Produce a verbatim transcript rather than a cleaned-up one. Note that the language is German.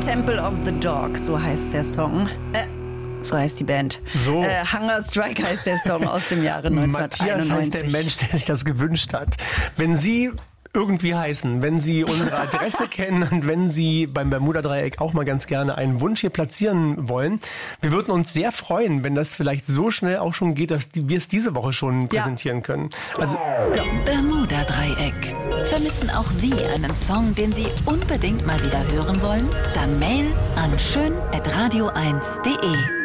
Temple of the Dog, so heißt der Song. Äh, so heißt die Band. So. Äh, Hunger Strike heißt der Song aus dem Jahre neunzehnhunderteinundneunzig. Matthias heißt der Mensch, der sich das gewünscht hat. Wenn Sie irgendwie heißen, wenn Sie unsere Adresse kennen und wenn Sie beim Bermuda-Dreieck auch mal ganz gerne einen Wunsch hier platzieren wollen, wir würden uns sehr freuen, wenn das vielleicht so schnell auch schon geht, dass wir es diese Woche schon präsentieren ja. können. Also, ja. Bermuda-Dreieck. Vermissen auch Sie einen Song, den Sie unbedingt mal wieder hören wollen? Dann mail an schön at radio eins punkt de.